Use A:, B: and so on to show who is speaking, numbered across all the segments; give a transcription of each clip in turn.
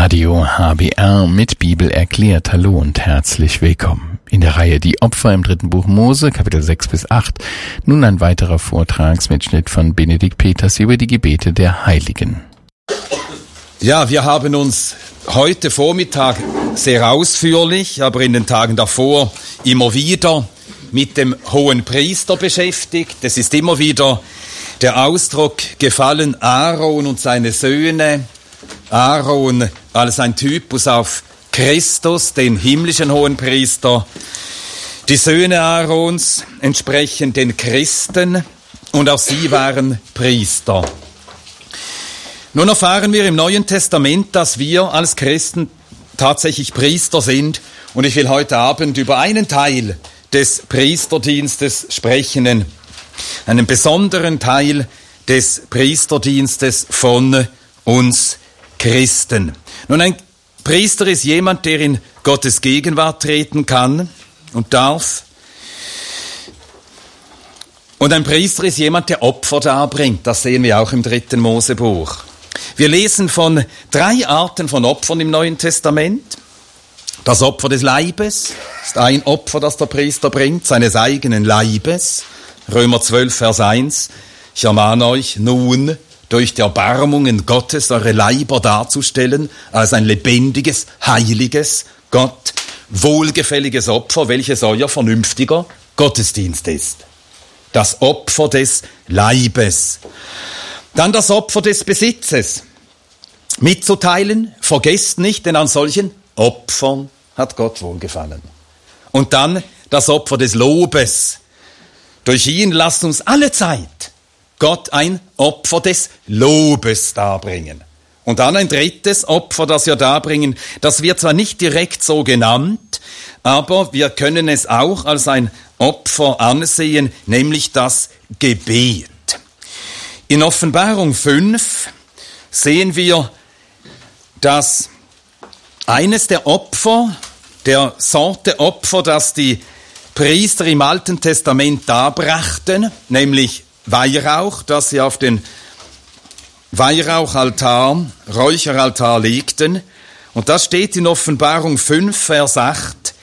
A: Radio HBR mit Bibel erklärt. Hallo und herzlich willkommen. In der Reihe Die Opfer im 3. Buch Mose, Kapitel 6 bis 8, nun ein weiterer Vortragsmitschnitt von Benedikt Peters über die Gebete der Heiligen.
B: Ja, wir haben uns heute Vormittag sehr ausführlich, aber in den Tagen davor immer wieder mit dem hohen Priester beschäftigt. Es ist immer wieder der Ausdruck gefallen, Aaron und seine Söhne. Aaron als ein Typus auf Christus, den himmlischen Hohenpriester. Die Söhne Aarons entsprechen den Christen und auch sie waren Priester. Nun erfahren wir im Neuen Testament, dass wir als Christen tatsächlich Priester sind. Und ich will heute Abend über einen Teil des Priesterdienstes sprechen, einen besonderen Teil des Priesterdienstes von uns Christen. Nun, ein Priester ist jemand, der in Gottes Gegenwart treten kann und darf. Und ein Priester ist jemand, der Opfer darbringt. Das sehen wir auch im 3. Mosebuch. Wir lesen von 3 Arten von Opfern im Neuen Testament. Das Opfer des Leibes ist ein Opfer, das der Priester bringt, seines eigenen Leibes. Römer 12, Vers 1. Ich ermahne euch nun, durch die Erbarmungen Gottes eure Leiber darzustellen als ein lebendiges, heiliges, Gott wohlgefälliges Opfer, welches euer vernünftiger Gottesdienst ist. Das Opfer des Leibes. Dann das Opfer des Besitzes. Mitzuteilen, vergesst nicht, denn an solchen Opfern hat Gott wohlgefallen. Und dann das Opfer des Lobes. Durch ihn lasst uns alle Zeit Gott ein Opfer des Lobes darbringen. Und dann ein drittes Opfer, das wir darbringen, das wird zwar nicht direkt so genannt, aber wir können es auch als ein Opfer ansehen, nämlich das Gebet. In Offenbarung 5 sehen wir, dass eines der Opfer, der Sorte Opfer, das die Priester im Alten Testament darbrachten, nämlich Weihrauch, das sie auf den Weihrauchaltar, Räucheraltar legten. Und das steht in Offenbarung 5, Vers 8.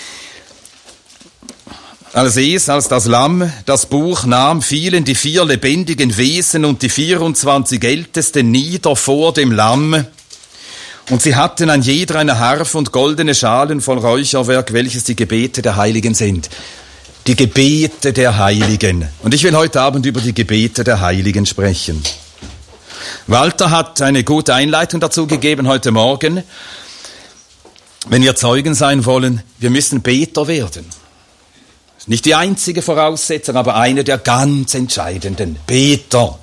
B: Als das Lamm das Buch nahm, fielen die 4 lebendigen Wesen und die 24 Ältesten nieder vor dem Lamm. Und sie hatten an jeder eine Harfe und goldene Schalen voll Räucherwerk, welches die Gebete der Heiligen sind. Die Gebete der Heiligen. Und ich will heute Abend über die Gebete der Heiligen sprechen. Walter hat eine gute Einleitung dazu gegeben heute Morgen. Wenn wir Zeugen sein wollen, wir müssen Beter werden. Das ist nicht die einzige Voraussetzung, aber eine der ganz entscheidenden. Beter.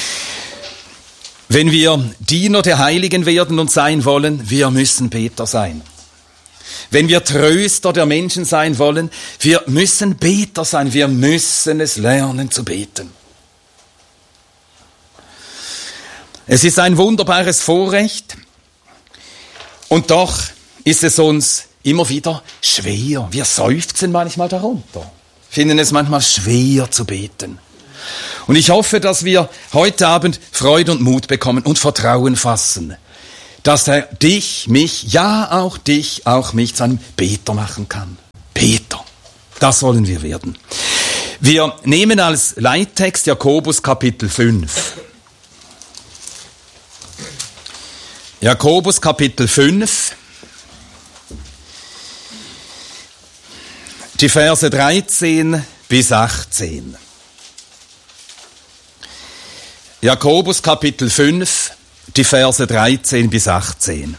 B: Wenn wir Diener der Heiligen werden und sein wollen, wir müssen Beter sein. Wenn wir Tröster der Menschen sein wollen, wir müssen Beter sein, wir müssen es lernen zu beten. Es ist ein wunderbares Vorrecht und doch ist es uns immer wieder schwer. Wir seufzen manchmal darunter, finden es manchmal schwer zu beten. Und ich hoffe, dass wir heute Abend Freude und Mut bekommen und Vertrauen fassen, dass er dich, mich, ja auch mich zu einem Beter machen kann. Beter, das wollen wir werden. Wir nehmen als Leittext Jakobus Kapitel 5. Jakobus Kapitel 5, die Verse 13 bis 18. Jakobus Kapitel 5, die Verse 13 bis 18.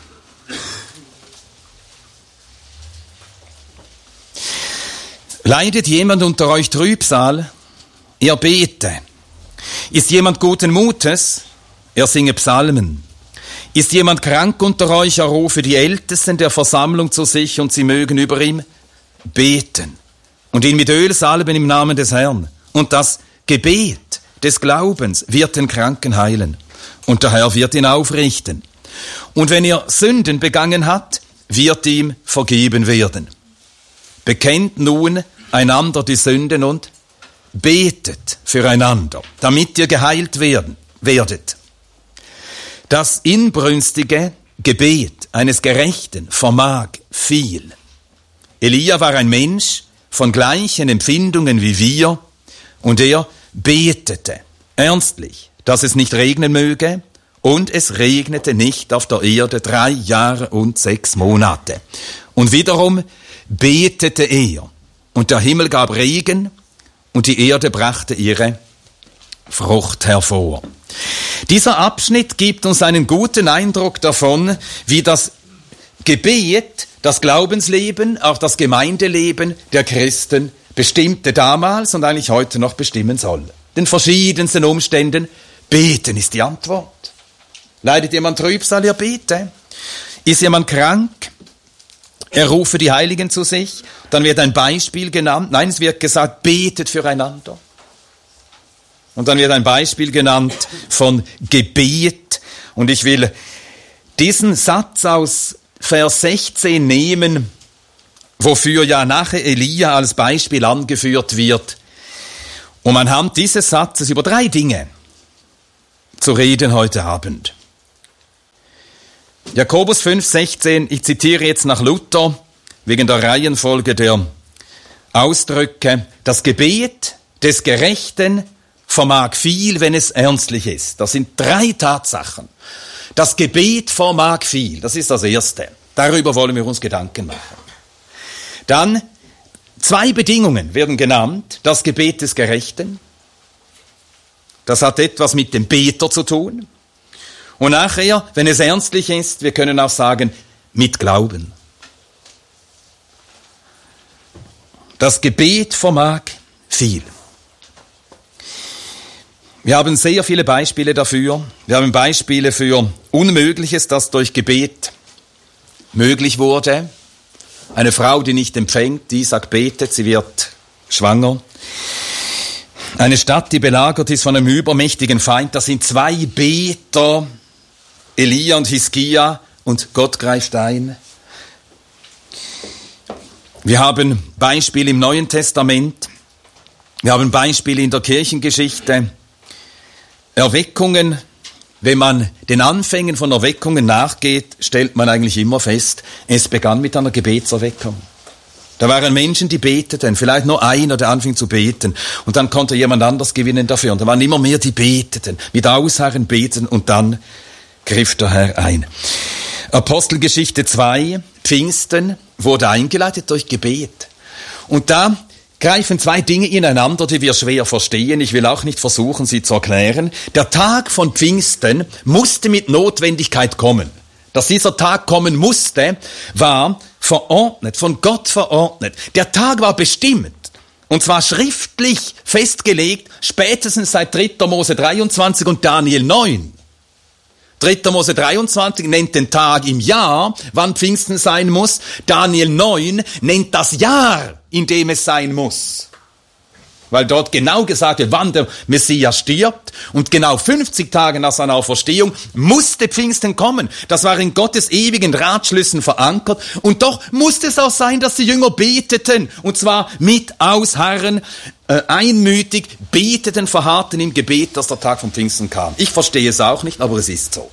B: Leidet jemand unter euch Trübsal? Er bete. Ist jemand guten Mutes? Er singe Psalmen. Ist jemand krank unter euch? Er rufe die Ältesten der Versammlung zu sich und sie mögen über ihm beten und ihn mit Öl salben im Namen des Herrn. Und das Gebet des Glaubens wird den Kranken heilen. Und der Herr wird ihn aufrichten. Und wenn er Sünden begangen hat, wird ihm vergeben werden. Bekennt nun einander die Sünden und betet füreinander, damit ihr geheilt werdet. Das Inbrünstige Gebet eines Gerechten vermag viel. Elia war ein Mensch von gleichen Empfindungen wie wir und er betete ernstlich, dass es nicht regnen möge, und es regnete nicht auf der Erde 3 Jahre und 6 Monate. Und wiederum betete er, und der Himmel gab Regen, und die Erde brachte ihre Frucht hervor. Dieser Abschnitt gibt uns einen guten Eindruck davon, wie das Gebet, das Glaubensleben, auch das Gemeindeleben der Christen bestimmte damals und eigentlich heute noch bestimmen soll. Den verschiedensten Umständen, beten ist die Antwort. Leidet jemand Trübsal, er bete. Ist jemand krank, er rufe die Heiligen zu sich. Dann wird ein Beispiel genannt. Nein, es wird gesagt, betet füreinander. Und dann wird ein Beispiel genannt von Gebet. Und ich will diesen Satz aus Vers 16 nehmen, wofür ja nachher Elia als Beispiel angeführt wird, um anhand dieses Satzes über 3 Dinge zu reden heute Abend. Jakobus 5,16, ich zitiere jetzt nach Luther, wegen der Reihenfolge der Ausdrücke, das Gebet des Gerechten vermag viel, wenn es ernstlich ist. Das sind 3 Tatsachen. Das Gebet vermag viel, das ist das Erste. Darüber wollen wir uns Gedanken machen. Dann 2 Bedingungen werden genannt. Das Gebet des Gerechten, das hat etwas mit dem Beter zu tun. Und nachher, wenn es ernstlich ist, wir können auch sagen, mit Glauben. Das Gebet vermag viel. Wir haben sehr viele Beispiele dafür. Wir haben Beispiele für Unmögliches, das durch Gebet möglich wurde. Eine Frau, die nicht empfängt, die Isaac betet, sie wird schwanger. Eine Stadt, die belagert ist von einem übermächtigen Feind, das sind 2 Beter, Elia und Hiskia, und Gott greift ein. Wir haben Beispiele im Neuen Testament, wir haben Beispiele in der Kirchengeschichte, Erweckungen. Wenn man den Anfängen von Erweckungen nachgeht, stellt man eigentlich immer fest, es begann mit einer Gebetserweckung. Da waren Menschen, die beteten, vielleicht nur einer, der anfing zu beten, und dann konnte jemand anders gewinnen dafür. Und da waren immer mehr, die beteten, mit Ausharren beten, und dann griff der Herr ein. Apostelgeschichte 2, Pfingsten, wurde eingeleitet durch Gebet. Und da greifen 2 Dinge ineinander, die wir schwer verstehen. Ich will auch nicht versuchen, sie zu erklären. Der Tag von Pfingsten musste mit Notwendigkeit kommen. Dass dieser Tag kommen musste, war verordnet, von Gott verordnet. Der Tag war bestimmt. Und zwar schriftlich festgelegt, spätestens seit 3. Mose 23 und Daniel 9. 3. Mose 23 nennt den Tag im Jahr, wann Pfingsten sein muss. Daniel 9 nennt das Jahr, in dem es sein muss. Weil dort genau gesagt wird, wann der Messias stirbt. Und genau 50 Tage nach seiner Auferstehung musste Pfingsten kommen. Das war in Gottes ewigen Ratschlüssen verankert. Und doch musste es auch sein, dass die Jünger beteten. Und zwar mit Ausharren, einmütig beteten, verharrten im Gebet, dass der Tag von Pfingsten kam. Ich verstehe es auch nicht, aber es ist so.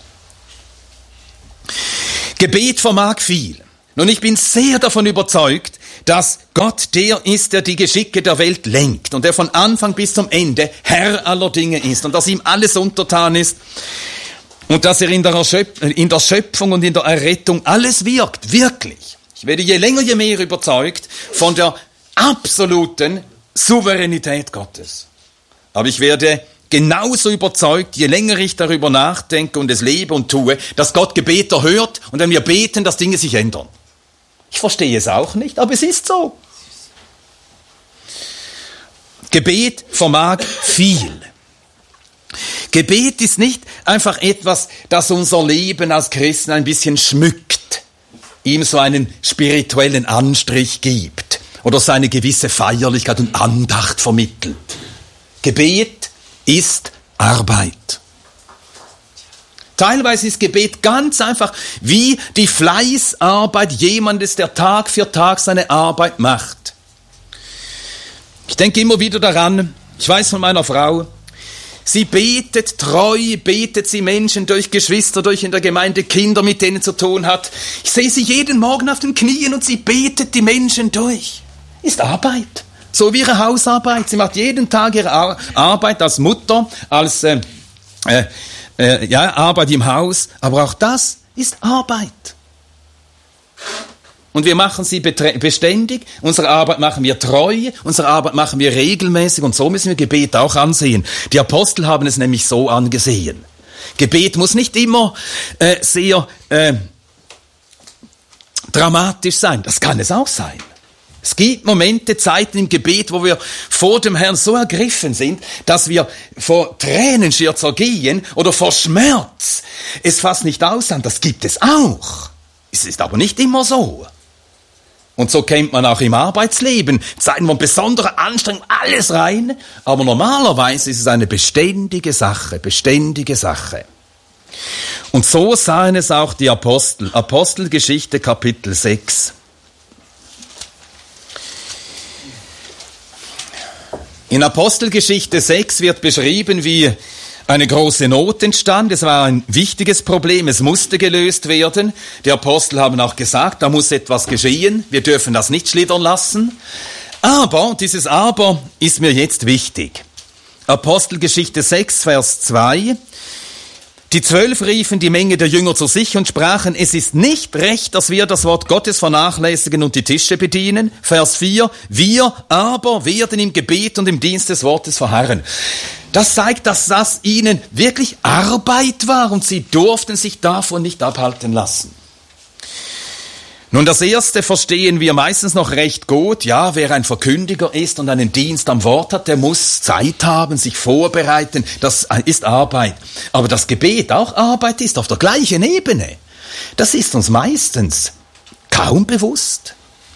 B: Gebet vermag viel. Nun, ich bin sehr davon überzeugt, dass Gott der ist, der die Geschicke der Welt lenkt und der von Anfang bis zum Ende Herr aller Dinge ist und dass ihm alles untertan ist und dass er in der Schöpfung und in der Errettung alles wirkt, wirklich. Ich werde je länger, je mehr überzeugt von der absoluten Souveränität Gottes. Aber ich werde genauso überzeugt, je länger ich darüber nachdenke und es lebe und tue, dass Gott Gebete hört und wenn wir beten, dass Dinge sich ändern. Ich verstehe es auch nicht, aber es ist so. Gebet vermag viel. Gebet ist nicht einfach etwas, das unser Leben als Christen ein bisschen schmückt, ihm so einen spirituellen Anstrich gibt oder so eine gewisse Feierlichkeit und Andacht vermittelt. Gebet ist Arbeit. Teilweise ist Gebet ganz einfach wie die Fleißarbeit jemandes, der Tag für Tag seine Arbeit macht. Ich denke immer wieder daran, ich weiß von meiner Frau, Sie betet treu, betet sie Menschen durch, Geschwister durch in der Gemeinde, Kinder, mit denen zu tun hat. Ich sehe sie jeden Morgen auf den Knien und sie betet die Menschen durch. Ist Arbeit. So wie ihre Hausarbeit. Sie macht jeden Tag ihre Arbeit als Mutter, als Arbeit im Haus. Aber auch das ist Arbeit. Und wir machen sie beständig, unsere Arbeit machen wir treu, unsere Arbeit machen wir regelmäßig und so müssen wir Gebet auch ansehen. Die Apostel haben es nämlich so angesehen. Gebet muss nicht immer sehr dramatisch sein, das kann es auch sein. Es gibt Momente, Zeiten im Gebet, wo wir vor dem Herrn so ergriffen sind, dass wir vor Tränen schier zergehen oder vor Schmerz es fast nicht aushalten. Das gibt es auch. Es ist aber nicht immer so. Und so kennt man auch im Arbeitsleben Zeiten von besonderer Anstrengung, alles rein. Aber normalerweise ist es eine beständige Sache. Und so sahen es auch die Apostel. Apostelgeschichte Kapitel 6. In Apostelgeschichte 6 wird beschrieben, wie eine große Not entstand. Es war ein wichtiges Problem, es musste gelöst werden. Die Apostel haben auch gesagt, da muss etwas geschehen, wir dürfen das nicht schlittern lassen. Aber, dieses Aber ist mir jetzt wichtig. Apostelgeschichte 6, Vers 2. Die 12 riefen die Menge der Jünger zu sich und sprachen, es ist nicht recht, dass wir das Wort Gottes vernachlässigen und die Tische bedienen. Vers 4, wir aber werden im Gebet und im Dienst des Wortes verharren. Das zeigt, dass das ihnen wirklich Arbeit war und sie durften sich davon nicht abhalten lassen. Nun, das Erste verstehen wir meistens noch recht gut. Ja, wer ein Verkündiger ist und einen Dienst am Wort hat, der muss Zeit haben, sich vorbereiten. Das ist Arbeit. Aber das Gebet auch Arbeit ist auf der gleichen Ebene. Das ist uns meistens kaum bewusst.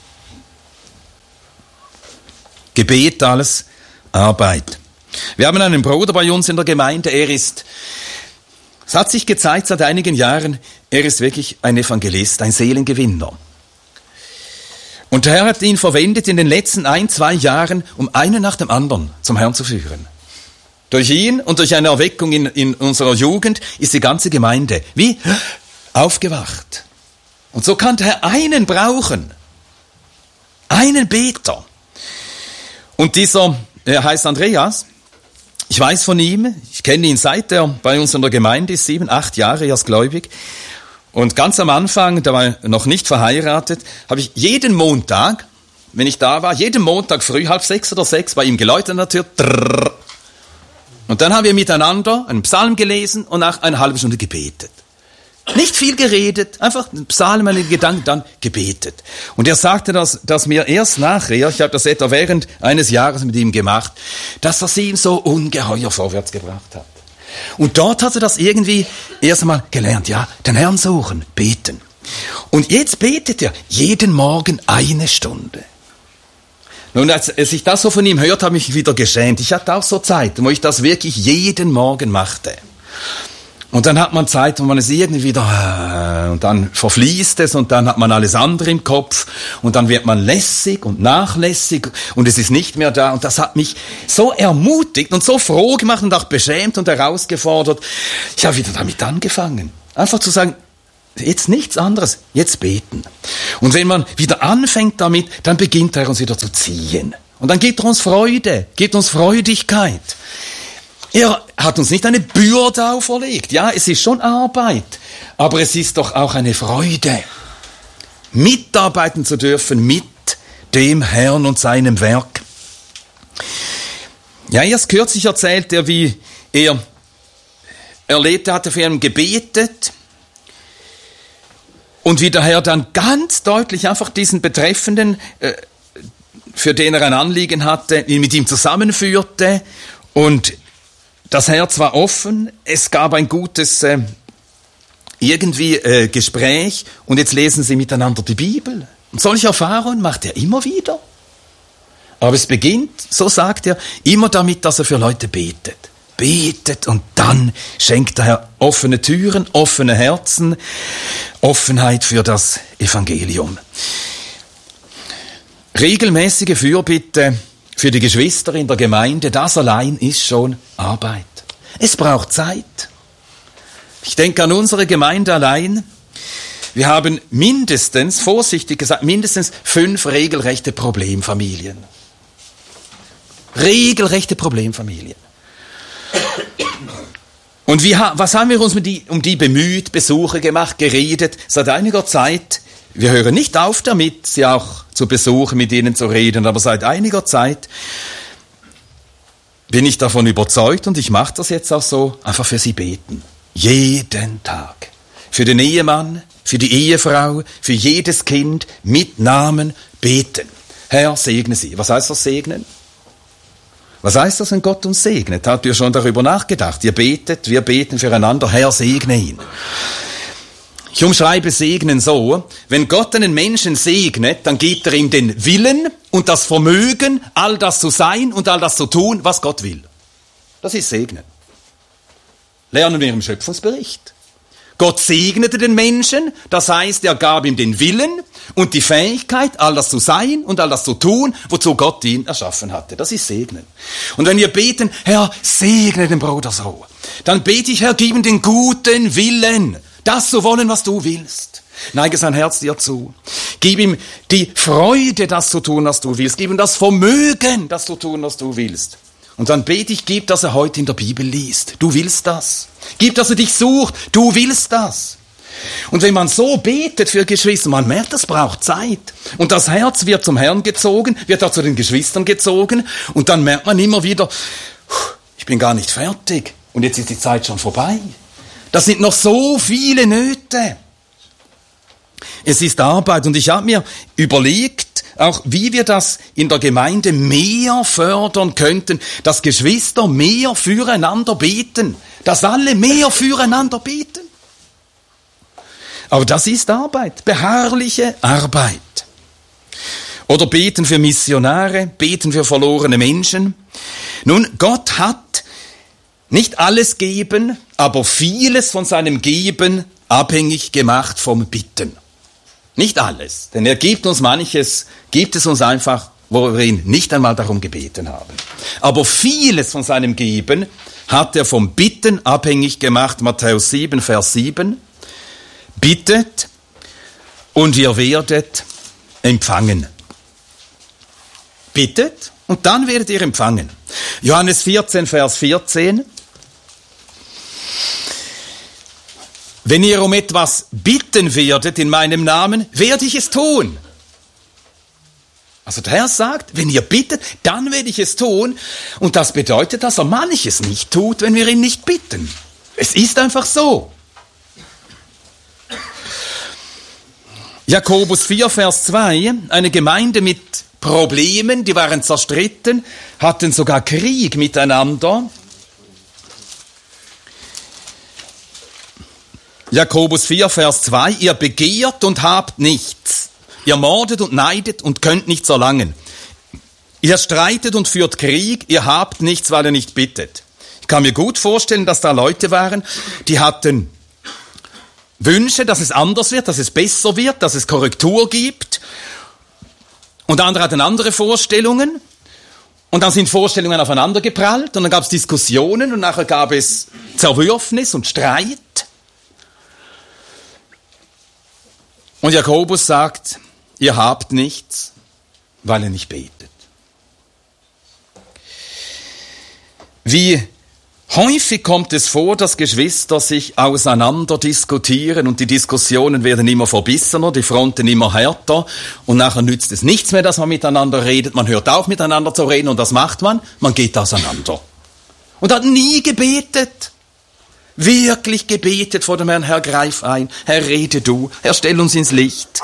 B: Gebet, alles Arbeit. Wir haben einen Bruder bei uns in der Gemeinde, es hat sich gezeigt seit einigen Jahren, er ist wirklich ein Evangelist, ein Seelengewinner. Und der Herr hat ihn verwendet in den letzten 1-2 Jahren, um einen nach dem anderen zum Herrn zu führen. Durch ihn und durch eine Erweckung in unserer Jugend ist die ganze Gemeinde wie aufgewacht. Und so kann der Herr einen brauchen, einen Beter. Und dieser, er heißt Andreas. Ich weiß von ihm, ich kenne ihn seit er bei uns in der Gemeinde ist, 7-8 Jahre erst gläubig. Und ganz am Anfang, da war er noch nicht verheiratet, habe ich jeden Montag, wenn ich da war, jeden Montag früh 5:30 oder 6 bei ihm geläutet an der Tür. Trrr. Und dann haben wir miteinander einen Psalm gelesen und nach eine halbe Stunde gebetet. Nicht viel geredet, einfach einen Psalm, einen Gedanken, dann gebetet. Und er sagte dass mir erst nachher, ich habe das etwa während eines Jahres mit ihm gemacht, dass das ihm so ungeheuer vorwärts gebracht hat. Und dort hat er das irgendwie erst einmal gelernt, ja, den Herrn suchen, beten. Und jetzt betet er jeden Morgen 1 Stunde. Nun, als ich das so von ihm hört, habe ich mich wieder geschämt. Ich hatte auch so Zeiten, wo ich das wirklich jeden Morgen machte. Und dann hat man Zeit, wo man es irgendwie wieder, und dann verfließt es und dann hat man alles andere im Kopf und dann wird man lässig und nachlässig und es ist nicht mehr da. Und das hat mich so ermutigt und so froh gemacht und auch beschämt und herausgefordert. Ich habe wieder damit angefangen. Einfach zu sagen, jetzt nichts anderes, jetzt beten. Und wenn man wieder anfängt damit, dann beginnt er uns wieder zu ziehen. Und dann gibt er uns Freude, gibt uns Freudigkeit. Er hat uns nicht eine Bürde auferlegt. Ja, es ist schon Arbeit, aber es ist doch auch eine Freude, mitarbeiten zu dürfen mit dem Herrn und seinem Werk. Ja, erst kürzlich erzählt er, wie er erlebte, hatte für ihn gebetet und wie der Herr dann ganz deutlich einfach diesen Betreffenden, für den er ein Anliegen hatte, mit ihm zusammenführte und das Herz war offen, es gab ein gutes Gespräch und jetzt lesen sie miteinander die Bibel. Und solche Erfahrungen macht er immer wieder. Aber es beginnt, so sagt er, immer damit, dass er für Leute betet. Betet und dann schenkt der Herr offene Türen, offene Herzen, Offenheit für das Evangelium. Regelmäßige Fürbitte für die Geschwister in der Gemeinde, das allein ist schon Arbeit. Es braucht Zeit. Ich denke an unsere Gemeinde allein. Wir haben mindestens, vorsichtig gesagt, mindestens 5 regelrechte Problemfamilien. Regelrechte Problemfamilien. Und was haben wir uns um die bemüht, Besuche gemacht, geredet? Seit einiger Zeit, wir hören nicht auf damit, sie auch zu besuchen, mit ihnen zu reden, aber seit einiger Zeit bin ich davon überzeugt, und ich mache das jetzt auch so, einfach für sie beten. Jeden Tag. Für den Ehemann, für die Ehefrau, für jedes Kind, mit Namen beten. Herr, segne sie. Was heißt das, segnen? Was heißt das, wenn Gott uns segnet? Habt ihr schon darüber nachgedacht? Ihr betet, wir beten füreinander. Herr, segne ihn. Ich umschreibe Segnen so: Wenn Gott einen Menschen segnet, dann gibt er ihm den Willen und das Vermögen, all das zu sein und all das zu tun, was Gott will. Das ist Segnen. Lernen wir im Schöpfungsbericht. Gott segnete den Menschen, das heißt, er gab ihm den Willen und die Fähigkeit, all das zu sein und all das zu tun, wozu Gott ihn erschaffen hatte. Das ist Segnen. Und wenn wir beten, Herr, segne den Bruder so, dann bete ich, Herr, gib ihm den guten Willen, das zu wollen, was du willst. Neige sein Herz dir zu. Gib ihm die Freude, das zu tun, was du willst. Gib ihm das Vermögen, das zu tun, was du willst. Und dann bete ich, gib, dass er heute in der Bibel liest. Du willst das. Gib, dass er dich sucht. Du willst das. Und wenn man so betet für Geschwister, man merkt, das braucht Zeit. Und das Herz wird zum Herrn gezogen, wird auch zu den Geschwistern gezogen. Und dann merkt man immer wieder, ich bin gar nicht fertig. Und jetzt ist die Zeit schon vorbei. Das sind noch so viele Nöte. Es ist Arbeit. Und ich habe mir überlegt, auch wie wir das in der Gemeinde mehr fördern könnten, dass Geschwister mehr füreinander beten, dass alle mehr füreinander beten. Aber das ist Arbeit, beharrliche Arbeit. Oder beten für Missionare, beten für verlorene Menschen. Nun, Gott hat nicht alles geben, aber vieles von seinem Geben abhängig gemacht vom Bitten. Nicht alles, denn er gibt uns manches, gibt es uns einfach, wo wir ihn nicht einmal darum gebeten haben. Aber vieles von seinem Geben hat er vom Bitten abhängig gemacht. Matthäus 7, Vers 7. Bittet und ihr werdet empfangen. Bittet und dann werdet ihr empfangen. Johannes 14, Vers 14. Wenn ihr um etwas bitten werdet in meinem Namen, werde ich es tun. Also der Herr sagt, wenn ihr bittet, dann werde ich es tun. Und das bedeutet, dass er manches nicht tut, wenn wir ihn nicht bitten. Es ist einfach so. Jakobus 4, Vers 2, eine Gemeinde mit Problemen, die waren zerstritten, hatten sogar Krieg miteinander. Jakobus 4, Vers 2, ihr begehrt und habt nichts. Ihr mordet und neidet und könnt nichts erlangen. Ihr streitet und führt Krieg, ihr habt nichts, weil ihr nicht bittet. Ich kann mir gut vorstellen, dass da Leute waren, die hatten Wünsche, dass es anders wird, dass es besser wird, dass es Korrektur gibt. Und andere hatten andere Vorstellungen. Und dann sind Vorstellungen aufeinander geprallt und dann gab es Diskussionen und nachher gab es Zerwürfnis und Streit. Und Jakobus sagt, ihr habt nichts, weil ihr nicht betet. Wie häufig kommt es vor, dass Geschwister sich auseinander diskutieren und die Diskussionen werden immer verbissener, die Fronten immer härter und nachher nützt es nichts mehr, dass man miteinander redet, man hört auf miteinander zu reden und was macht man? Man geht auseinander. Und hat nie gebetet. Wirklich gebetet vor dem Herrn, Herr, greif ein, Herr, rede du, Herr, stell uns ins Licht.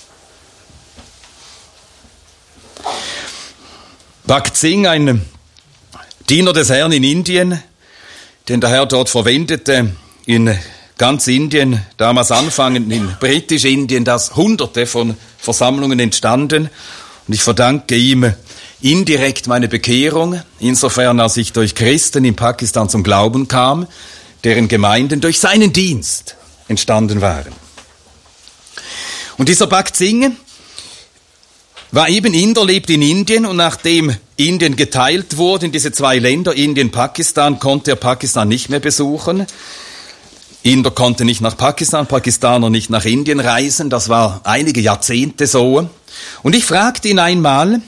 B: Bhakt Singh, ein Diener des Herrn in Indien, den der Herr dort verwendete, in ganz Indien, damals anfangend in Britisch-Indien, dass Hunderte von Versammlungen entstanden. Und ich verdanke ihm indirekt meine Bekehrung, insofern als ich durch Christen in Pakistan zum Glauben kam, deren Gemeinden durch seinen Dienst entstanden waren. Und dieser Bhakt Singh war eben Inder, lebt in Indien und nachdem Indien geteilt wurde in diese zwei Länder, Indien, Pakistan, konnte er Pakistan nicht mehr besuchen. Inder konnte nicht nach Pakistan, Pakistaner nicht nach Indien reisen. Das war einige Jahrzehnte so. Und ich fragte ihn einmal,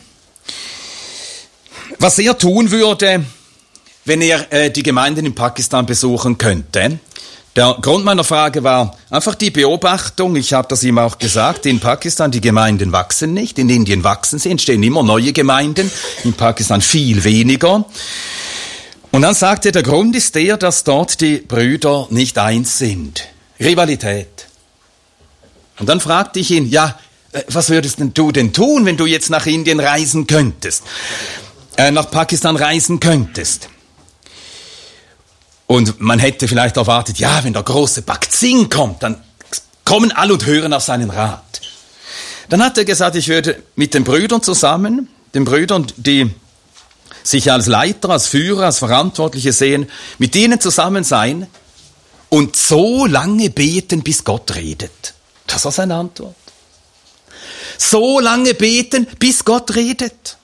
B: was er tun würde, wenn er die Gemeinden in Pakistan besuchen könnte. Der Grund meiner Frage war einfach die Beobachtung, ich habe das ihm auch gesagt, in Pakistan die Gemeinden wachsen nicht, in Indien wachsen sie, entstehen immer neue Gemeinden, in Pakistan viel weniger. Und dann sagte er, der Grund ist der, dass dort die Brüder nicht eins sind. Rivalität. Und dann fragte ich ihn, ja, was würdest du denn tun, wenn du jetzt nach Indien reisen könntest, nach Pakistan reisen könntest? Und man hätte vielleicht erwartet, ja, wenn der große Bhakt Singh kommt, dann kommen alle und hören auf seinen Rat. Dann hat er gesagt, ich würde mit den Brüdern zusammen, den Brüdern, die sich als Leiter, als Führer, als Verantwortliche sehen, mit ihnen zusammen sein und so lange beten, bis Gott redet. Das war seine Antwort. So lange beten, bis Gott redet.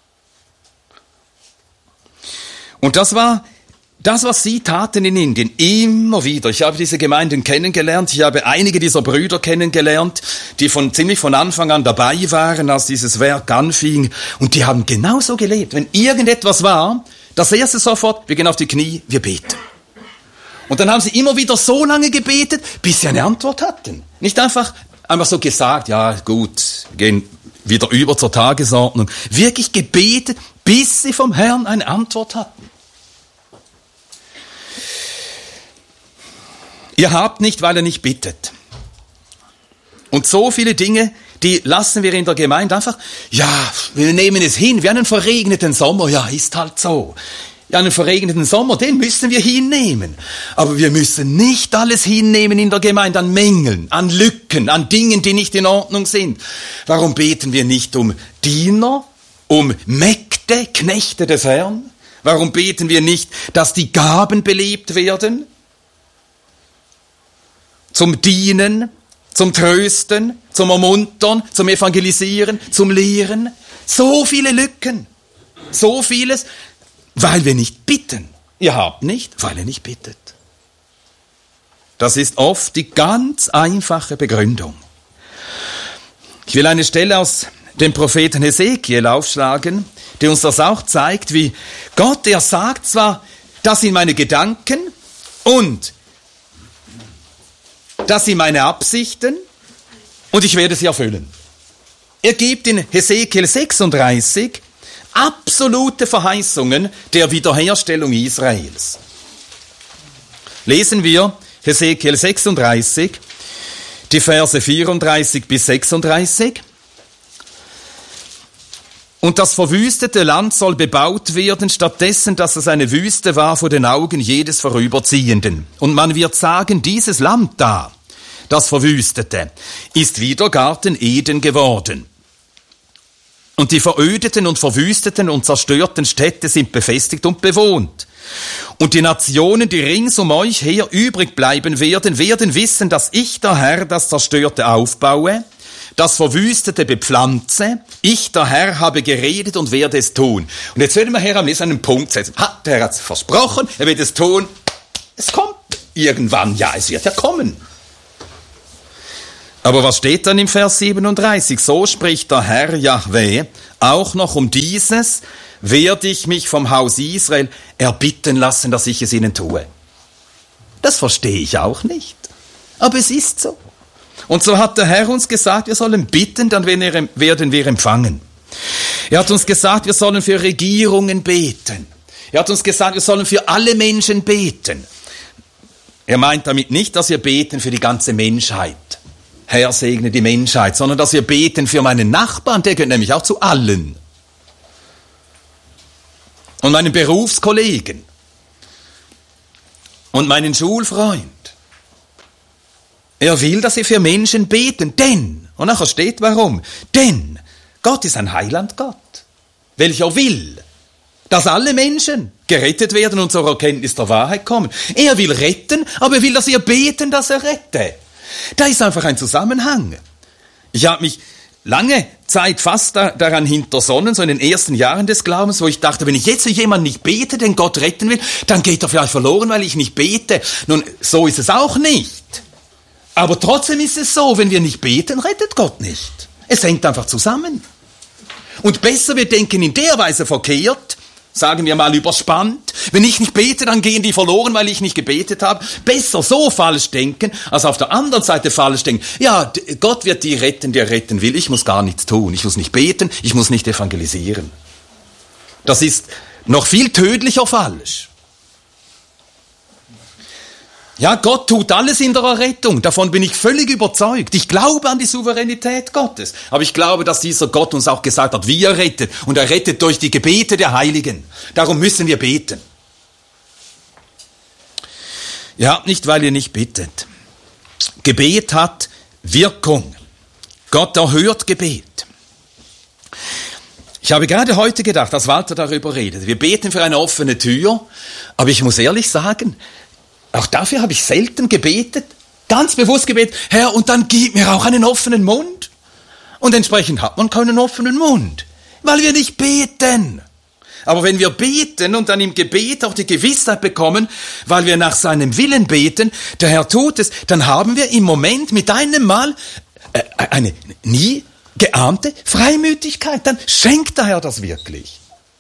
B: Und das war das, was sie taten in Indien, immer wieder. Ich habe diese Gemeinden kennengelernt, ich habe einige dieser Brüder kennengelernt, die ziemlich von Anfang an dabei waren, als dieses Werk anfing. Und die haben genauso gelebt. Wenn irgendetwas war, das erste sofort, wir gehen auf die Knie, wir beten. Und dann haben sie immer wieder so lange gebetet, bis sie eine Antwort hatten. Nicht einfach so gesagt, ja gut, wir gehen wieder über zur Tagesordnung. Wirklich gebetet, bis sie vom Herrn eine Antwort hatten. Ihr habt nicht, weil ihr nicht bittet. Und so viele Dinge, die lassen wir in der Gemeinde einfach, ja, wir nehmen es hin, wie einen verregneten Sommer, ja, ist halt so. Ja, einen verregneten Sommer, den müssen wir hinnehmen. Aber wir müssen nicht alles hinnehmen in der Gemeinde an Mängeln, an Lücken, an Dingen, die nicht in Ordnung sind. Warum beten wir nicht um Diener, um Mägde, Knechte des Herrn? Warum beten wir nicht, dass die Gaben belebt werden? Zum Dienen, zum Trösten, zum Ermuntern, zum Evangelisieren, zum Lehren. So viele Lücken, so vieles, weil wir nicht bitten. Ihr habt nicht, weil ihr nicht bittet. Das ist oft die ganz einfache Begründung. Ich will eine Stelle aus dem Propheten Hesekiel aufschlagen, die uns das auch zeigt, wie Gott, er sagt zwar, das sind meine Gedanken und das sind meine Absichten und ich werde sie erfüllen. Er gibt in Hesekiel 36 absolute Verheißungen der Wiederherstellung Israels. Lesen wir Hesekiel 36, die Verse 34 bis 36. Und das verwüstete Land soll bebaut werden, stattdessen, dass es eine Wüste war vor den Augen jedes Vorüberziehenden. Und man wird sagen, dieses Land da, das Verwüstete, ist wieder Garten Eden geworden. Und die verödeten und verwüsteten und zerstörten Städte sind befestigt und bewohnt. Und die Nationen, die rings um euch her übrig bleiben werden, werden wissen, dass ich, der Herr, das Zerstörte aufbaue, das Verwüstete bepflanze, ich, der Herr, habe geredet und werde es tun. Und jetzt werden wir her am Lesen einen Punkt setzen. Der Herr hat es versprochen, er wird es tun. Es kommt irgendwann, ja, es wird ja kommen. Aber was steht dann im Vers 37? So spricht der Herr Jahwe, auch noch um dieses werde ich mich vom Haus Israel erbitten lassen, dass ich es ihnen tue. Das verstehe ich auch nicht. Aber es ist so. Und so hat der Herr uns gesagt, wir sollen bitten, dann werden wir empfangen. Er hat uns gesagt, wir sollen für Regierungen beten. Er hat uns gesagt, wir sollen für alle Menschen beten. Er meint damit nicht, dass wir beten für die ganze Menschheit. Herr, segne die Menschheit, sondern dass wir beten für meinen Nachbarn, der gehört nämlich auch zu allen. Und meinen Berufskollegen. Und meinen Schulfreund. Er will, dass wir für Menschen beten, denn, und nachher steht warum, denn Gott ist ein Heilandgott, welcher will, dass alle Menschen gerettet werden und zur Erkenntnis der Wahrheit kommen. Er will retten, aber er will, dass wir beten, dass er rette. Da ist einfach ein Zusammenhang. Ich habe mich lange Zeit fast daran hintersonnen, so in den ersten Jahren des Glaubens, wo ich dachte, wenn ich jetzt für jemanden nicht bete, den Gott retten will, dann geht er vielleicht verloren, weil ich nicht bete. Nun, so ist es auch nicht. Aber trotzdem ist es so, wenn wir nicht beten, rettet Gott nicht. Es hängt einfach zusammen. Und besser, wir denken in der Weise verkehrt, sagen wir mal überspannt, wenn ich nicht bete, dann gehen die verloren, weil ich nicht gebetet habe. Besser so falsch denken, als auf der anderen Seite falsch denken. Ja, Gott wird die retten, der retten will. Ich muss gar nichts tun. Ich muss nicht beten, ich muss nicht evangelisieren. Das ist noch viel tödlicher falsch. Ja, Gott tut alles in der Errettung. Davon bin ich völlig überzeugt. Ich glaube an die Souveränität Gottes. Aber ich glaube, dass dieser Gott uns auch gesagt hat, wie er rettet. Und er rettet durch die Gebete der Heiligen. Darum müssen wir beten. Ja, nicht, weil ihr nicht bittet. Gebet hat Wirkung. Gott erhört Gebet. Ich habe gerade heute gedacht, als Walter darüber redet. Wir beten für eine offene Tür. Aber ich muss ehrlich sagen, auch dafür habe ich selten gebetet, ganz bewusst gebetet, Herr, und dann gib mir auch einen offenen Mund. Und entsprechend hat man keinen offenen Mund, weil wir nicht beten. Aber wenn wir beten und dann im Gebet auch die Gewissheit bekommen, weil wir nach seinem Willen beten, der Herr tut es, dann haben wir im Moment mit einem Mal eine nie geahnte Freimütigkeit. Dann schenkt der Herr das wirklich.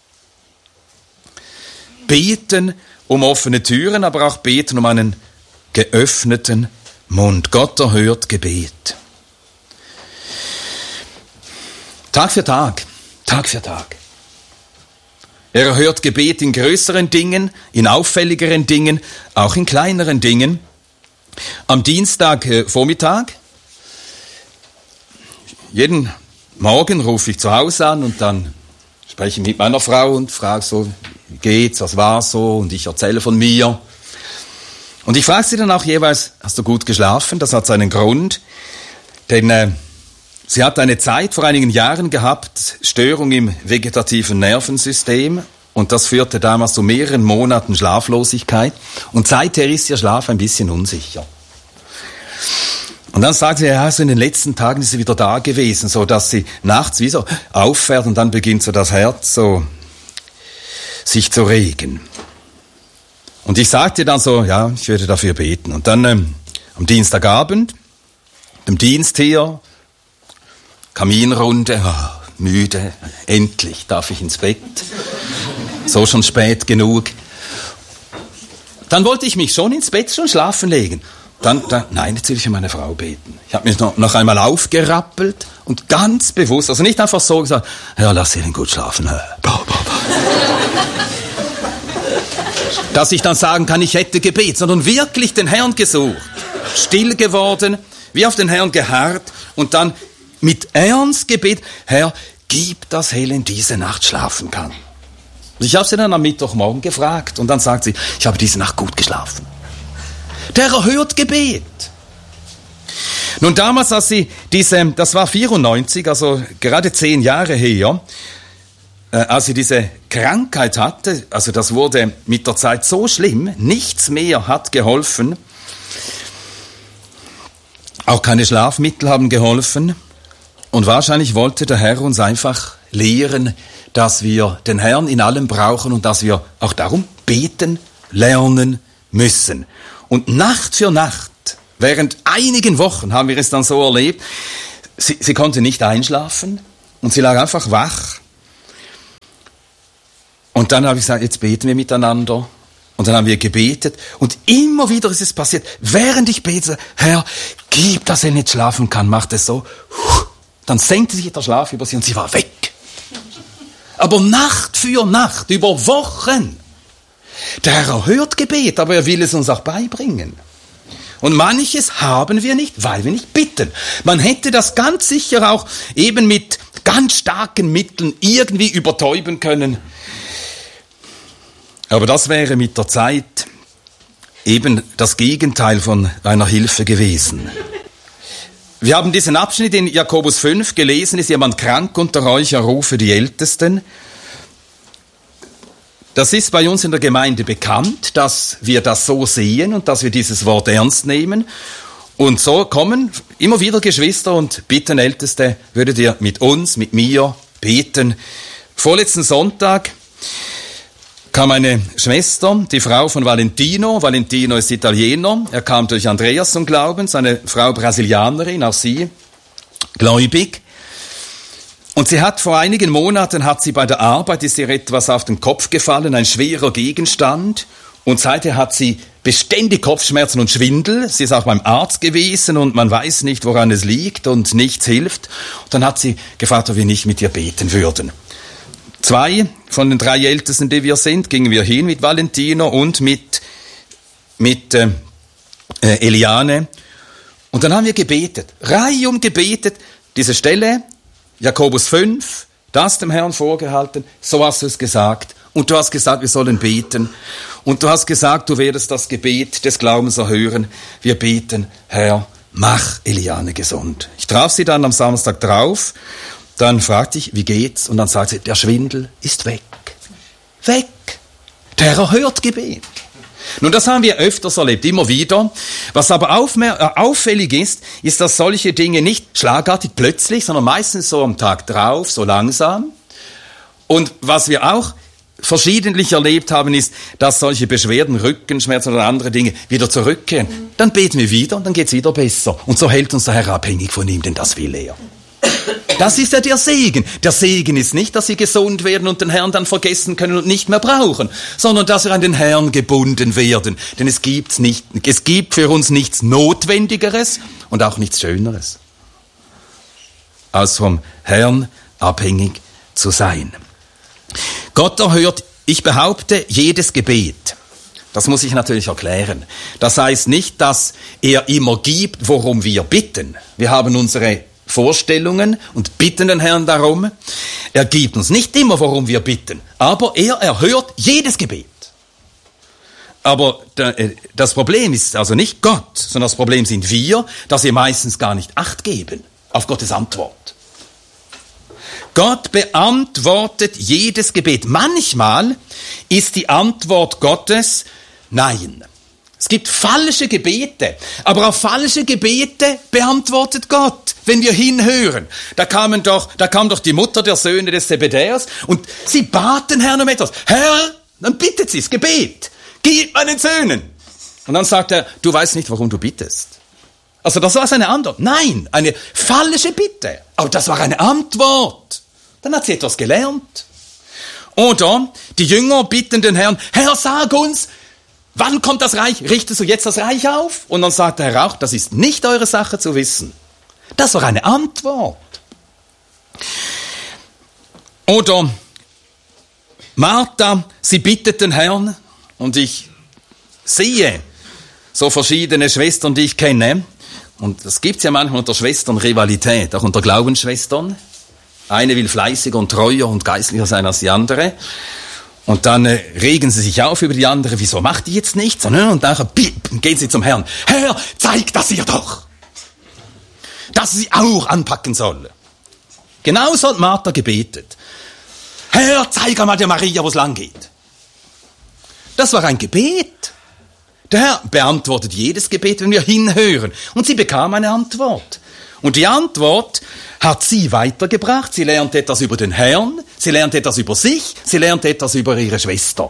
B: Beten um offene Türen, aber auch beten um einen geöffneten Mund. Gott erhört Gebet. Tag für Tag, Tag für Tag. Er erhört Gebet in größeren Dingen, in auffälligeren Dingen, auch in kleineren Dingen. Am Dienstagvormittag, jeden Morgen rufe ich zu Hause an und dann spreche ich mit meiner Frau und frage so, wie geht's, was war so? Und ich erzähle von mir. Und ich frage sie dann auch jeweils, hast du gut geschlafen? Das hat seinen Grund, denn sie hat eine Zeit vor einigen Jahren gehabt, Störung im vegetativen Nervensystem. Und das führte damals zu mehreren Monaten Schlaflosigkeit. Und seither ist ihr Schlaf ein bisschen unsicher. Und dann sagt sie, ja, so in den letzten Tagen ist sie wieder da gewesen, so dass sie nachts wie so auffährt und dann beginnt so das Herz so sich zu regen. Und ich sagte dann so, ja, ich würde dafür beten. Und dann am Dienstagabend, im Dienst hier, Kaminrunde, müde, endlich darf ich ins Bett. So schon spät genug. Dann wollte ich mich schon ins Bett, schon schlafen legen. Nein, jetzt will ich für meine Frau beten. Ich habe mich noch einmal aufgerappelt und ganz bewusst, also nicht einfach so gesagt, ja, lass sie denn gut schlafen. Dass ich dann sagen kann, ich hätte gebetet, sondern wirklich den Herrn gesucht, still geworden, wie auf den Herrn geharrt und dann mit Ernst gebet, Herr, gib, dass Helen diese Nacht schlafen kann. Und ich habe sie dann am Mittwochmorgen gefragt und dann sagt sie, ich habe diese Nacht gut geschlafen. Der erhört Gebet. Nun damals, als sie das war 94, also gerade 10 Jahre her, als sie diese Krankheit hatte, also das wurde mit der Zeit so schlimm, nichts mehr hat geholfen, auch keine Schlafmittel haben geholfen und wahrscheinlich wollte der Herr uns einfach lehren, dass wir den Herrn in allem brauchen und dass wir auch darum beten lernen müssen. Und Nacht für Nacht, während einigen Wochen haben wir es dann so erlebt, sie konnte nicht einschlafen und sie lag einfach wach. Und dann habe ich gesagt, jetzt beten wir miteinander. Und dann haben wir gebetet und immer wieder ist es passiert, während ich bete, Herr, gib, dass er nicht schlafen kann, macht es so. Dann senkte sich der Schlaf über sie und sie war weg. Aber Nacht für Nacht, über Wochen. Der Herr erhört Gebet, aber er will es uns auch beibringen. Und manches haben wir nicht, weil wir nicht bitten. Man hätte das ganz sicher auch eben mit ganz starken Mitteln irgendwie übertäuben können. Aber das wäre mit der Zeit eben das Gegenteil von einer Hilfe gewesen. Wir haben diesen Abschnitt in Jakobus 5 gelesen, ist jemand krank unter euch, er rufe die Ältesten. Das ist bei uns in der Gemeinde bekannt, dass wir das so sehen und dass wir dieses Wort ernst nehmen. Und so kommen immer wieder Geschwister und bitten Älteste, würdet ihr mit uns, mit mir beten. Vorletzten Sonntag kam eine Schwester, die Frau von Valentino. Valentino ist Italiener. Er kam durch Andreas zum Glauben, seine Frau Brasilianerin, auch sie gläubig. Und sie hat vor einigen Monaten, bei der Arbeit, ist ihr etwas auf den Kopf gefallen, ein schwerer Gegenstand. Und seither hat sie beständig Kopfschmerzen und Schwindel. Sie ist auch beim Arzt gewesen und man weiß nicht, woran es liegt und nichts hilft. Und dann hat sie gefragt, ob wir nicht mit ihr beten würden. 2 von den 3 Ältesten, die wir sind, gingen wir hin mit Valentino und mit Eliane. Und dann haben wir gebetet, reihum gebetet, diese Stelle, Jakobus 5, das dem Herrn vorgehalten, so hast du es gesagt. Und du hast gesagt, wir sollen beten. Und du hast gesagt, du werdest das Gebet des Glaubens erhören. Wir beten, Herr, mach Eliane gesund. Ich traf sie dann am Samstag drauf. Dann fragte ich, wie geht's? Und dann sagt sie, der Schwindel ist weg. Weg. Der Herr erhört Gebet. Nun, das haben wir öfters erlebt, immer wieder. Was aber auffällig ist, dass solche Dinge nicht schlagartig plötzlich, sondern meistens so am Tag drauf, so langsam. Und was wir auch verschiedentlich erlebt haben, ist, dass solche Beschwerden, Rückenschmerzen oder andere Dinge wieder zurückkehren. Dann beten wir wieder und dann geht's wieder besser. Und so hält uns der Herr abhängig von ihm, denn das will er. Das ist ja der Segen. Der Segen ist nicht, dass sie gesund werden und den Herrn dann vergessen können und nicht mehr brauchen, sondern dass wir an den Herrn gebunden werden. Denn es gibt für uns nichts Notwendigeres und auch nichts Schöneres, als vom Herrn abhängig zu sein. Gott erhört, ich behaupte, jedes Gebet. Das muss ich natürlich erklären. Das heißt nicht, dass er immer gibt, worum wir bitten. Wir haben unsere Vorstellungen und bitten den Herrn darum. Er gibt uns nicht immer, worum wir bitten, aber er erhört jedes Gebet. Aber das Problem ist also nicht Gott, sondern das Problem sind wir, dass wir meistens gar nicht Acht geben auf Gottes Antwort. Gott beantwortet jedes Gebet. Manchmal ist die Antwort Gottes Nein. Es gibt falsche Gebete, aber auf falsche Gebete beantwortet Gott, wenn wir hinhören. Da kam doch die Mutter der Söhne des Zebedäus und sie bat den Herrn um etwas. Herr, dann bittet sie das Gebet. Gib meinen Söhnen. Und dann sagt er, du weißt nicht, warum du bittest. Also das war seine Antwort. Nein, eine falsche Bitte. Aber das war eine Antwort. Dann hat sie etwas gelernt. Oder die Jünger bitten den Herrn, Herr, sag uns, wann kommt das Reich? Richtest du jetzt das Reich auf? Und dann sagt der Herr auch, das ist nicht eure Sache zu wissen. Das war eine Antwort. Oder Martha, sie bittet den Herrn, und ich sehe so verschiedene Schwestern, die ich kenne, und das gibt's ja manchmal unter Schwestern Rivalität, auch unter Glaubensschwestern. Eine will fleißiger und treuer und geistlicher sein als die andere. Und dann regen sie sich auf über die andere, wieso macht die jetzt nichts? Und nachher gehen sie zum Herrn. Herr, zeig das ihr doch, dass sie auch anpacken soll. Genauso hat Martha gebetet. Herr, zeig einmal der Maria, wo es lang geht. Das war ein Gebet. Der Herr beantwortet jedes Gebet, wenn wir hinhören. Und sie bekam eine Antwort. Und die Antwort hat sie weitergebracht. Sie lernt etwas über den Herrn, sie lernt etwas über sich, sie lernt etwas über ihre Schwester.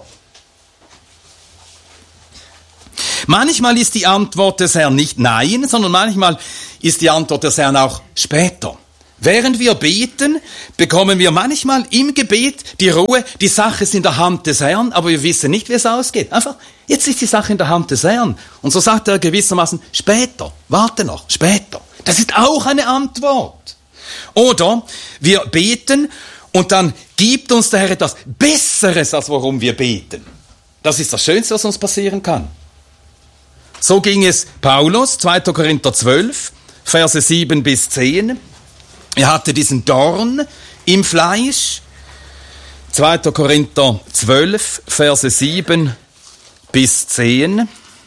B: Manchmal ist die Antwort des Herrn nicht Nein, sondern manchmal ist die Antwort des Herrn auch später. Während wir beten, bekommen wir manchmal im Gebet die Ruhe, die Sache ist in der Hand des Herrn, aber wir wissen nicht, wie es ausgeht. Einfach, jetzt ist die Sache in der Hand des Herrn. Und so sagt er gewissermaßen, später, warte noch, später. Das ist auch eine Antwort. Oder wir beten und dann gibt uns der Herr etwas Besseres, als worum wir beten. Das ist das Schönste, was uns passieren kann. So ging es Paulus, 2. Korinther 12, Verse 7 bis 10. Er hatte diesen Dorn im Fleisch. 2. Korinther 12, Verse 7 bis 10.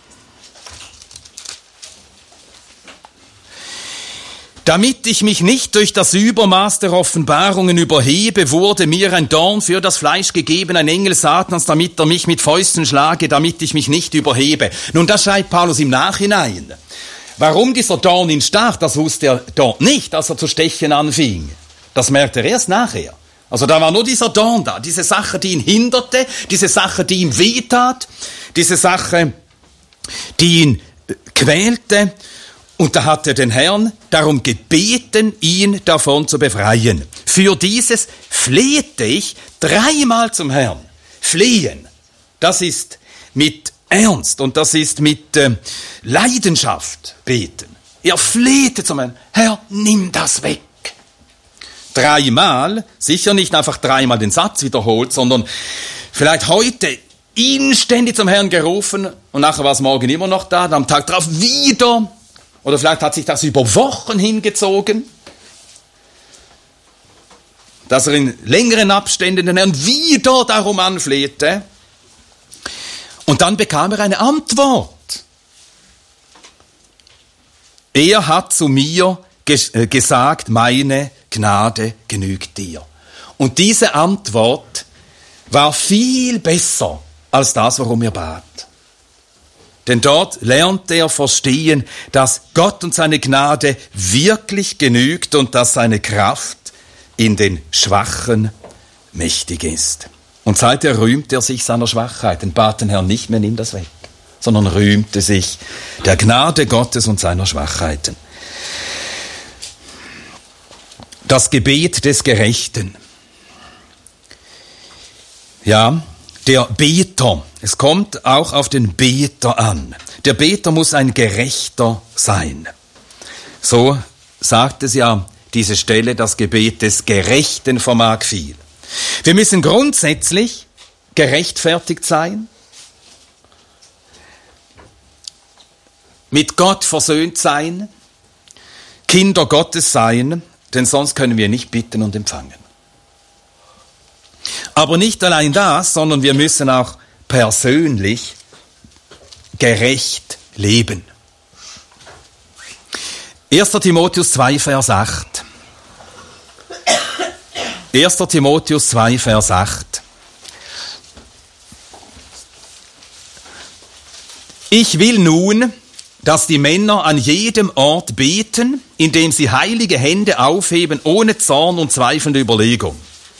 B: Damit ich mich nicht durch das Übermaß der Offenbarungen überhebe, wurde mir ein Dorn für das Fleisch gegeben, ein Engel Satans, damit er mich mit Fäusten schlage, damit ich mich nicht überhebe. Nun, das schreibt Paulus im Nachhinein. Warum dieser Dorn ihn stach, das wusste er dort nicht, als er zu stechen anfing. Das merkte er erst nachher. Also da war nur dieser Dorn da, diese Sache, die ihn hinderte, diese Sache, die ihm wehtat, diese Sache, die ihn quälte. Und da hat er den Herrn darum gebeten, ihn davon zu befreien. Für dieses flehte ich 3-mal zum Herrn. Flehen, das ist mit Ernst und das ist mit Leidenschaft beten. Er flehte zum Herrn, Herr, nimm das weg. 3-mal, sicher nicht einfach 3-mal den Satz wiederholt, sondern vielleicht heute inständig zum Herrn gerufen und nachher war es morgen immer noch da, dann am Tag drauf wieder. Oder vielleicht hat sich das über Wochen hingezogen, dass er in längeren Abständen den Herrn wieder darum anflehte. Und dann bekam er eine Antwort. Er hat zu mir gesagt, meine Gnade genügt dir. Und diese Antwort war viel besser als das, worum er bat. Denn dort lernte er verstehen, dass Gott und seine Gnade wirklich genügt und dass seine Kraft in den Schwachen mächtig ist. Und seither rühmte er sich seiner Schwachheit und bat den Herrn nicht mehr, nimm das weg, sondern rühmte sich der Gnade Gottes und seiner Schwachheiten. Das Gebet des Gerechten. Ja, der Beter. Es kommt auch auf den Beter an. Der Beter muss ein Gerechter sein. So sagt es ja diese Stelle, das Gebet des Gerechten vermag viel. Wir müssen grundsätzlich gerechtfertigt sein, mit Gott versöhnt sein, Kinder Gottes sein, denn sonst können wir nicht bitten und empfangen. Aber nicht allein das, sondern wir müssen auch persönlich gerecht leben. 1. Timotheus 2, Vers 8. 1. Timotheus 2, Vers 8. Ich will nun, dass die Männer an jedem Ort beten, indem sie heilige Hände aufheben, ohne Zorn und zweifelnde Überlegung.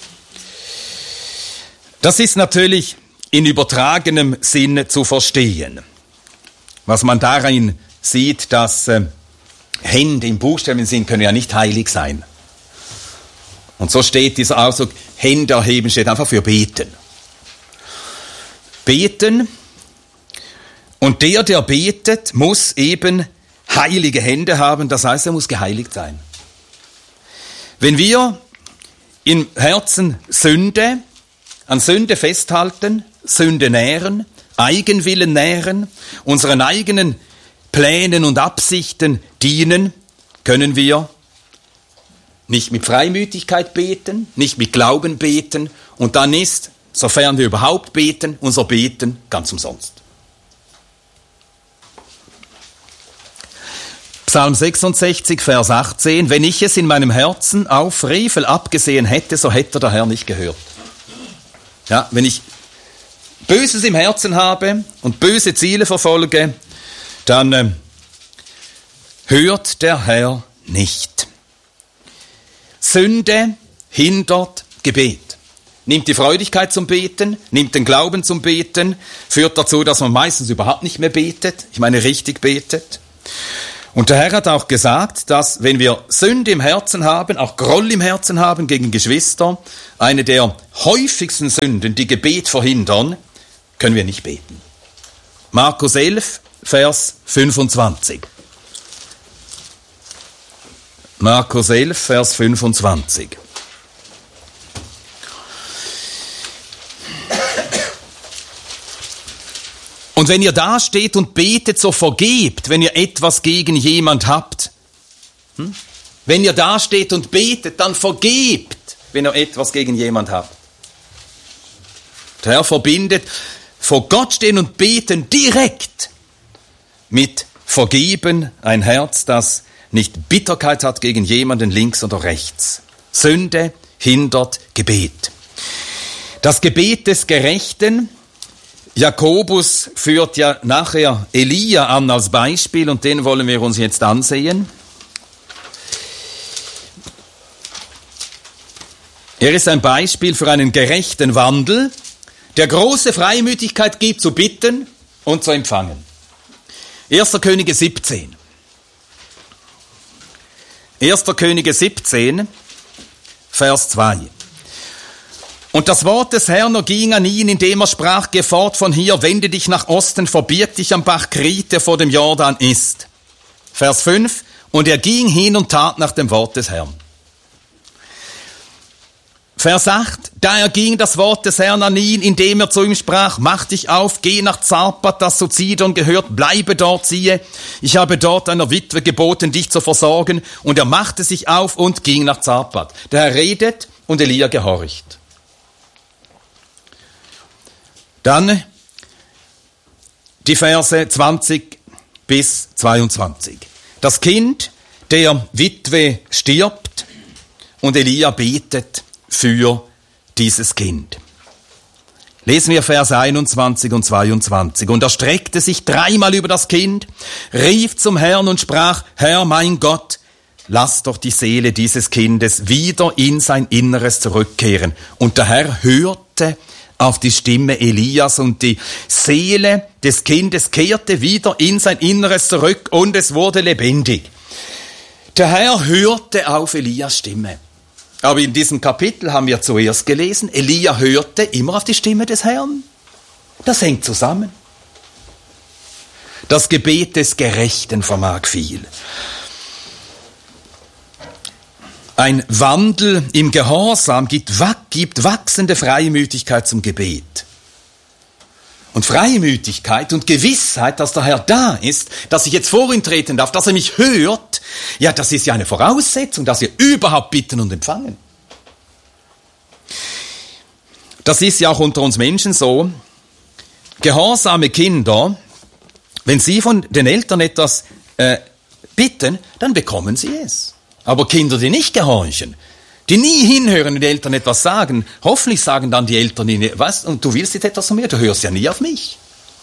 B: Das ist natürlich in übertragenem Sinne zu verstehen. Was man darin sieht, dass Hände im Buchstabensinn können ja nicht heilig sein. Und so steht dieser Ausdruck, Hände erheben, steht einfach für beten. Beten. Und der betet, muss eben heilige Hände haben, das heißt, er muss geheiligt sein. Wenn wir im Herzen an Sünde festhalten, Sünde nähren, Eigenwillen nähren, unseren eigenen Plänen und Absichten dienen, können wir nicht mit Freimütigkeit beten, nicht mit Glauben beten und dann ist, sofern wir überhaupt beten, unser Beten ganz umsonst. Psalm 66, Vers 18, wenn ich es in meinem Herzen auf Frevel abgesehen hätte, so hätte der Herr nicht gehört. Ja, wenn ich Böses im Herzen habe und böse Ziele verfolge, dann hört der Herr nicht. Sünde hindert Gebet. Nimmt die Freudigkeit zum Beten, nimmt den Glauben zum Beten, führt dazu, dass man meistens überhaupt nicht mehr betet, ich meine richtig betet. Und der Herr hat auch gesagt, dass wenn wir Sünde im Herzen haben, auch Groll im Herzen haben gegen Geschwister, eine der häufigsten Sünden, die Gebet verhindern, können wir nicht beten. Markus 11, Vers 25. Markus 11, Vers 25. Und wenn ihr da steht und betet, so vergebt, wenn ihr etwas gegen jemand habt. Wenn ihr da steht und betet, dann vergebt, wenn ihr etwas gegen jemand habt. Der Herr verbindet vor Gott stehen und beten direkt mit Vergeben, ein Herz, das nicht Bitterkeit hat gegen jemanden links oder rechts. Sünde hindert Gebet. Das Gebet des Gerechten Jakobus führt ja nachher Elia an als Beispiel und den wollen wir uns jetzt ansehen. Er ist ein Beispiel für einen gerechten Wandel, der große Freimütigkeit gibt zu bitten und zu empfangen. 1. Könige 17. 1. Könige 17, Vers 2. Und das Wort des Herrn erging an ihn, indem er sprach, geh fort von hier, wende dich nach Osten, verbirg dich am Bach Krit, der vor dem Jordan ist. Vers 5. Und er ging hin und tat nach dem Wort des Herrn. Vers 8. Da erging das Wort des Herrn an ihn, indem er zu ihm sprach, mach dich auf, geh nach Zarpat, das zu Zidon gehört, bleibe dort, siehe, ich habe dort einer Witwe geboten, dich zu versorgen. Und er machte sich auf und ging nach Zarpat. Der Herr redet und Elia gehorcht. Dann die Verse 20 bis 22. Das Kind der Witwe stirbt und Elia betet für dieses Kind. Lesen wir Verse 21 und 22. Und er streckte sich dreimal über das Kind, rief zum Herrn und sprach, Herr mein Gott, lass doch die Seele dieses Kindes wieder in sein Inneres zurückkehren. Und der Herr hörte auf die Stimme Elias und die Seele des Kindes kehrte wieder in sein Inneres zurück und es wurde lebendig. Der Herr hörte auf Elias Stimme. Aber in diesem Kapitel haben wir zuerst gelesen, Elia hörte immer auf die Stimme des Herrn. Das hängt zusammen. Das Gebet des Gerechten vermag viel. Ein Wandel im Gehorsam gibt wachsende Freimütigkeit zum Gebet. Und Freimütigkeit und Gewissheit, dass der Herr da ist, dass ich jetzt vor ihn treten darf, dass er mich hört, ja, das ist ja eine Voraussetzung, dass wir überhaupt bitten und empfangen. Das ist ja auch unter uns Menschen so. Gehorsame Kinder, wenn sie von den Eltern etwas bitten, dann bekommen sie es. Aber Kinder, die nicht gehorchen, die nie hinhören, wenn die Eltern etwas sagen, hoffentlich sagen dann die Eltern ihnen, was, und du willst jetzt etwas von mir, du hörst ja nie auf mich.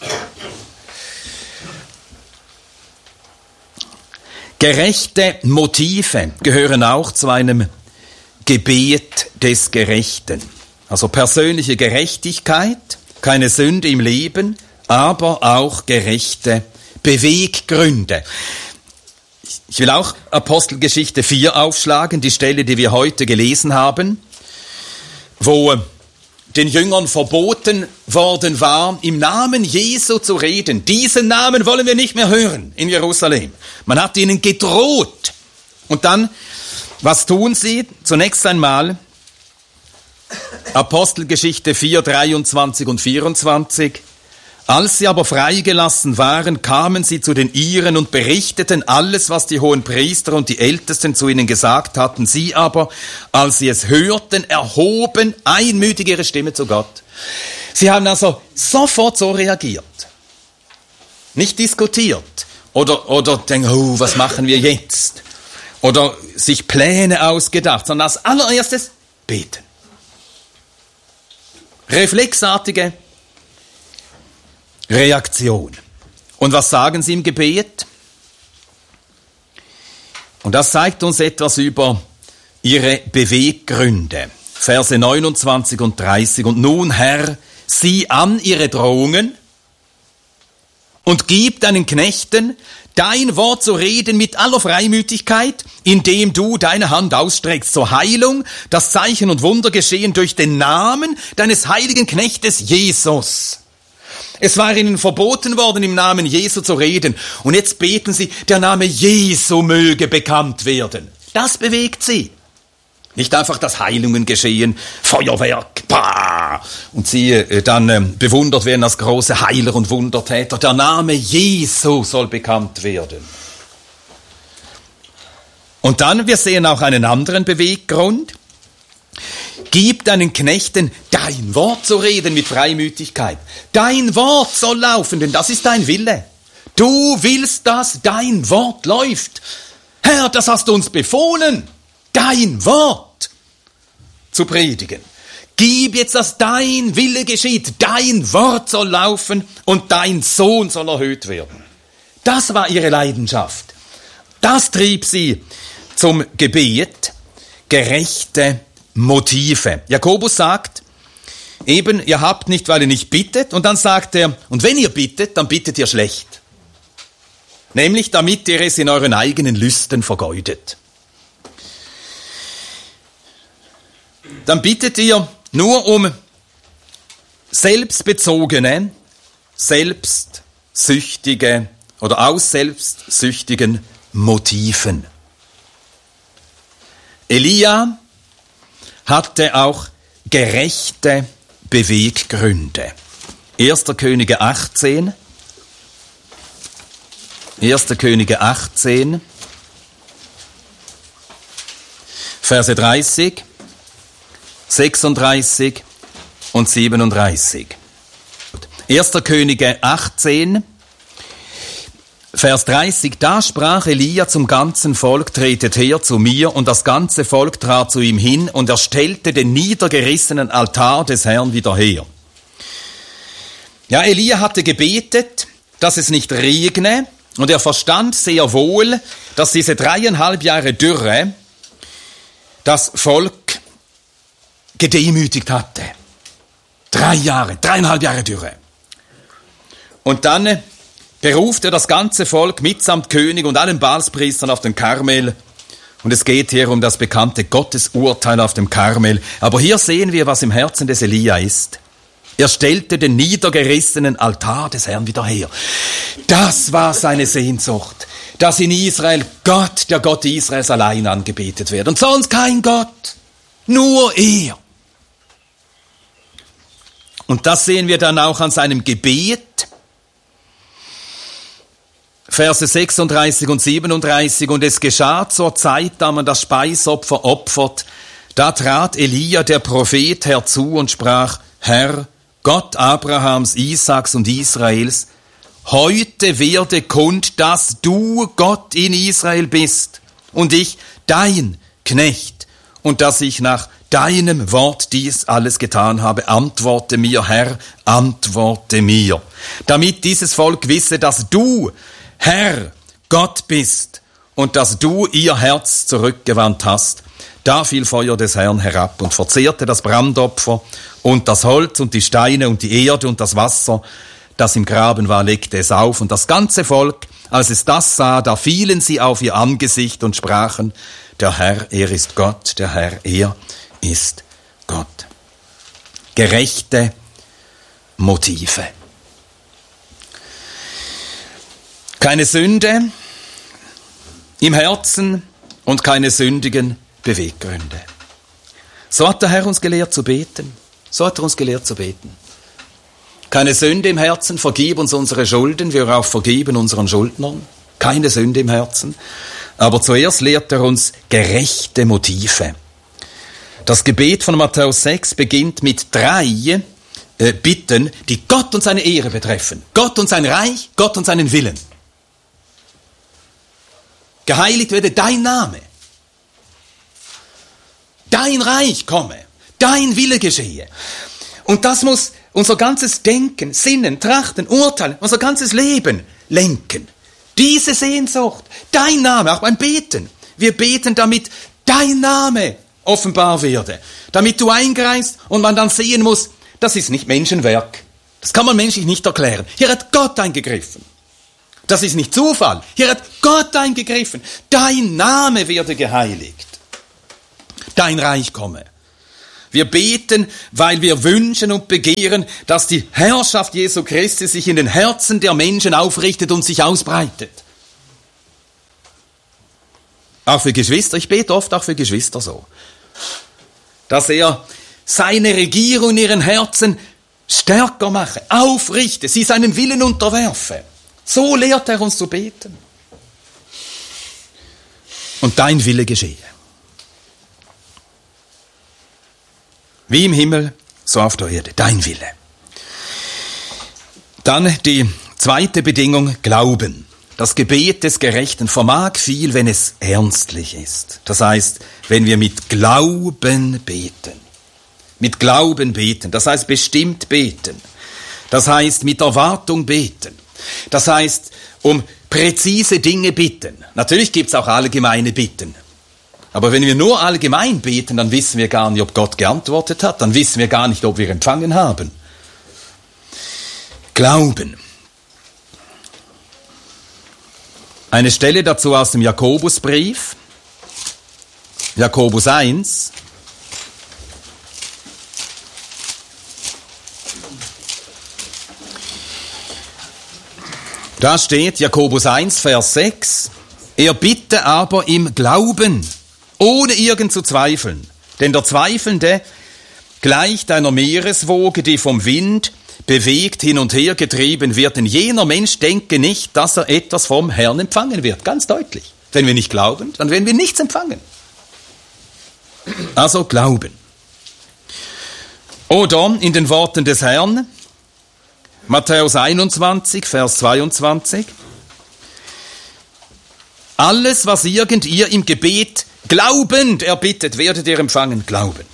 B: Gerechte Motive gehören auch zu einem Gebet des Gerechten. Also persönliche Gerechtigkeit, keine Sünde im Leben, aber auch gerechte Beweggründe. Ich will auch Apostelgeschichte 4 aufschlagen, die Stelle, die wir heute gelesen haben, wo den Jüngern verboten worden war, im Namen Jesu zu reden. Diesen Namen wollen wir nicht mehr hören in Jerusalem. Man hat ihnen gedroht. Und dann, was tun sie? Zunächst einmal Apostelgeschichte 4, 23 und 24. Als sie aber freigelassen waren, kamen sie zu den Iren und berichteten alles, was die hohen Priester und die Ältesten zu ihnen gesagt hatten. Sie aber, als sie es hörten, erhoben einmütig ihre Stimme zu Gott. Sie haben also sofort so reagiert. Nicht diskutiert oder denken, oh, was machen wir jetzt? Oder sich Pläne ausgedacht, sondern als allererstes beten. Reflexartige Reaktion. Und was sagen sie im Gebet? Und das zeigt uns etwas über ihre Beweggründe. Verse 29 und 30. Und nun, Herr, sieh an ihre Drohungen und gib deinen Knechten dein Wort zu reden mit aller Freimütigkeit, indem du deine Hand ausstreckst zur Heilung, das Zeichen und Wunder geschehen durch den Namen deines heiligen Knechtes Jesus. Es war ihnen verboten worden, im Namen Jesu zu reden. Und jetzt beten sie, der Name Jesu möge bekannt werden. Das bewegt sie. Nicht einfach, dass Heilungen geschehen, Feuerwerk, bah, und sie dann bewundert werden als große Heiler und Wundertäter. Der Name Jesu soll bekannt werden. Und dann, wir sehen auch einen anderen Beweggrund. Gib deinen Knechten dein Wort zu reden mit Freimütigkeit. Dein Wort soll laufen, denn das ist dein Wille. Du willst, dass dein Wort läuft. Herr, das hast du uns befohlen, dein Wort zu predigen. Gib jetzt, dass dein Wille geschieht, dein Wort soll laufen und dein Sohn soll erhöht werden. Das war ihre Leidenschaft. Das trieb sie zum Gebet, gerechte Motive. Jakobus sagt, eben, ihr habt nicht, weil ihr nicht bittet. Und dann sagt er, und wenn ihr bittet, dann bittet ihr schlecht. Nämlich, damit ihr es in euren eigenen Lüsten vergeudet. Dann bittet ihr nur um selbstbezogene, selbstsüchtige oder aus selbstsüchtigen Motiven. Elia hatte auch gerechte Beweggründe. 1. Könige 18, Verse 30, 36 und 37. 1. Könige 18, Vers 30, da sprach Elia zum ganzen Volk, tretet her zu mir, und das ganze Volk trat zu ihm hin, und er stellte den niedergerissenen Altar des Herrn wieder her. Ja, Elia hatte gebetet, dass es nicht regne, und er verstand sehr wohl, dass diese 3,5 Jahre Dürre das Volk gedemütigt hatte. 3,5 Jahre Dürre. Und dann beruft er das ganze Volk mitsamt König und allen Baalspriestern auf den Karmel. Und es geht hier um das bekannte Gottesurteil auf dem Karmel. Aber hier sehen wir, was im Herzen des Elia ist. Er stellte den niedergerissenen Altar des Herrn wieder her. Das war seine Sehnsucht, dass in Israel Gott, der Gott Israels, allein angebetet wird. Und sonst kein Gott, nur er. Und das sehen wir dann auch an seinem Gebet. Verse 36 und 37, und es geschah zur Zeit, da man das Speisopfer opfert, da trat Elia, der Prophet, herzu und sprach, Herr, Gott Abrahams, Isaaks und Israels, heute werde kund, dass du Gott in Israel bist und ich dein Knecht und dass ich nach deinem Wort dies alles getan habe. Antworte mir, Herr, antworte mir, damit dieses Volk wisse, dass du, Herr, Gott bist und dass du ihr Herz zurückgewandt hast. Da fiel Feuer des Herrn herab und verzehrte das Brandopfer und das Holz und die Steine und die Erde und das Wasser, das im Graben war, legte es auf. Und das ganze Volk, als es das sah, da fielen sie auf ihr Angesicht und sprachen, der Herr, er ist Gott, der Herr, er ist Gott. Gerechte Motive. Keine Sünde im Herzen und keine sündigen Beweggründe. So hat der Herr uns gelehrt zu beten. So hat er uns gelehrt zu beten. Keine Sünde im Herzen, vergib uns unsere Schulden, wir auch vergeben unseren Schuldnern. Keine Sünde im Herzen. Aber zuerst lehrt er uns gerechte Motive. Das Gebet von Matthäus 6 beginnt mit 3 Bitten, die Gott und seine Ehre betreffen. Gott und sein Reich, Gott und seinen Willen. Geheiligt werde dein Name. Dein Reich komme. Dein Wille geschehe. Und das muss unser ganzes Denken, Sinnen, Trachten, Urteilen, unser ganzes Leben lenken. Diese Sehnsucht, dein Name, auch beim Beten. Wir beten, damit dein Name offenbar werde. Damit du eingreifst und man dann sehen muss, das ist nicht Menschenwerk. Das kann man menschlich nicht erklären. Hier hat Gott eingegriffen. Das ist nicht Zufall. Hier hat Gott eingegriffen. Dein Name werde geheiligt. Dein Reich komme. Wir beten, weil wir wünschen und begehren, dass die Herrschaft Jesu Christi sich in den Herzen der Menschen aufrichtet und sich ausbreitet. Auch für Geschwister, ich bete oft auch für Geschwister so, dass er seine Regierung in ihren Herzen stärker mache, aufrichte, sie seinen Willen unterwerfe. So lehrt er uns zu beten. Und dein Wille geschehe. Wie im Himmel, so auf der Erde. Dein Wille. Dann die zweite Bedingung, Glauben. Das Gebet des Gerechten vermag viel, wenn es ernstlich ist. Das heißt, wenn wir mit Glauben beten. Mit Glauben beten, das heißt bestimmt beten. Das heißt mit Erwartung beten. Das heißt um präzise Dinge bitten. Natürlich gibt's auch allgemeine Bitten. Aber wenn wir nur allgemein beten, dann wissen wir gar nicht, ob Gott geantwortet hat. Dann wissen wir gar nicht, ob wir empfangen haben. Glauben. Eine Stelle dazu aus dem Jakobusbrief. Jakobus 1. Da steht Jakobus 1, Vers 6. Er bitte aber im Glauben, ohne irgend zu zweifeln. Denn der Zweifelnde gleicht einer Meereswoge, die vom Wind bewegt hin und her getrieben wird. Denn jener Mensch denke nicht, dass er etwas vom Herrn empfangen wird. Ganz deutlich. Wenn wir nicht glauben, dann werden wir nichts empfangen. Also Glauben. Oder in den Worten des Herrn, Matthäus 21, Vers 22. Alles, was irgend ihr im Gebet glaubend erbittet, werdet ihr empfangen. Glauben.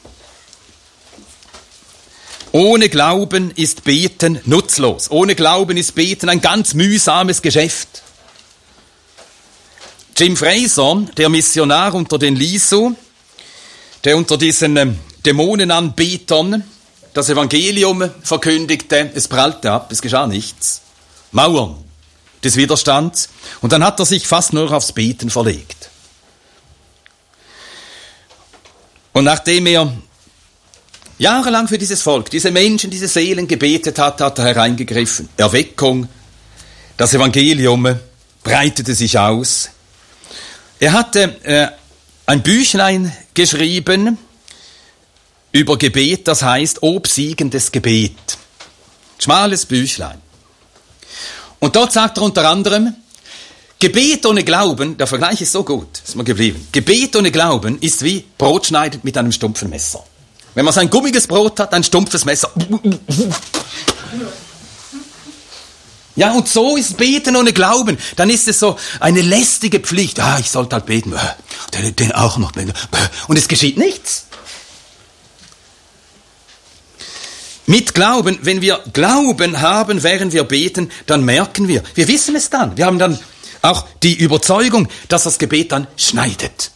B: Ohne Glauben ist Beten nutzlos. Ohne Glauben ist Beten ein ganz mühsames Geschäft. Jim Fraser, der Missionar unter den Lisu, der unter diesen Dämonenanbetern das Evangelium verkündigte, es prallte ab, es geschah nichts. Mauern des Widerstands. Und dann hat er sich fast nur aufs Beten verlegt. Und nachdem er jahrelang für dieses Volk, diese Menschen, diese Seelen gebetet hat, hat er hereingegriffen. Erweckung, das Evangelium breitete sich aus. Er hatte ein Büchlein geschrieben über Gebet, das heißt obsiegendes Gebet. Schmales Büchlein. Und dort sagt er unter anderem, Gebet ohne Glauben, der Vergleich ist so gut, ist mir geblieben. Gebet ohne Glauben ist wie Brot schneiden mit einem stumpfen Messer. Wenn man so ein gummiges Brot hat, ein stumpfes Messer. Ja, und so ist Beten ohne Glauben. Dann ist es so eine lästige Pflicht. Ich sollte halt beten. Den auch noch beten. Und es geschieht nichts. Mit Glauben, wenn wir Glauben haben, während wir beten, dann merken wir wissen es dann. Wir haben dann auch die Überzeugung, dass das Gebet dann schneidet.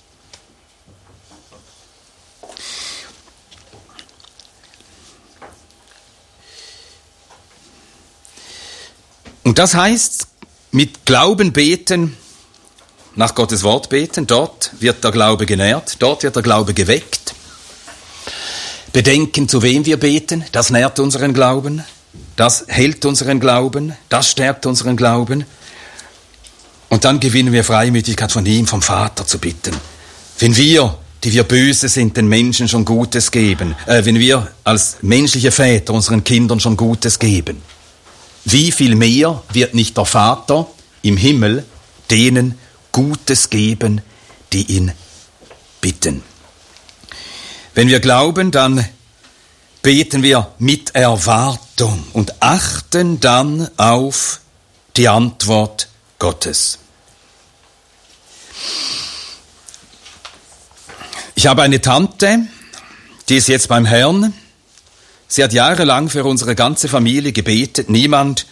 B: Und das heißt, mit Glauben beten, nach Gottes Wort beten, dort wird der Glaube genährt, dort wird der Glaube geweckt. Bedenken, zu wem wir beten, das nährt unseren Glauben, das hält unseren Glauben, das stärkt unseren Glauben. Und dann gewinnen wir Freimütigkeit von ihm, vom Vater zu bitten. Wenn wir, die wir böse sind, den Menschen schon Gutes geben, wenn wir als menschliche Väter unseren Kindern schon Gutes geben, wie viel mehr wird nicht der Vater im Himmel denen Gutes geben, die ihn bitten. Wenn wir glauben, dann beten wir mit Erwartung und achten dann auf die Antwort Gottes. Ich habe eine Tante, die ist jetzt beim Herrn. Sie hat jahrelang für unsere ganze Familie gebetet. Niemand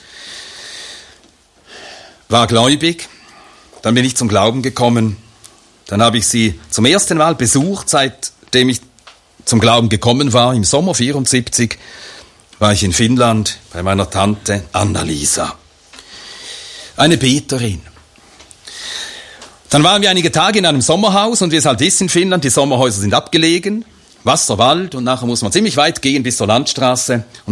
B: war gläubig. Dann bin ich zum Glauben gekommen. Dann habe ich sie zum ersten Mal besucht, seitdem ich zum Glauben gekommen war. Im Sommer 74 war ich in Finnland bei meiner Tante Anna-Lisa. Eine Beterin. Dann waren wir einige Tage in einem Sommerhaus und wie es halt ist in Finnland, die Sommerhäuser sind abgelegen. Wasser, Wald und nachher muss man ziemlich weit gehen bis zur Landstraße.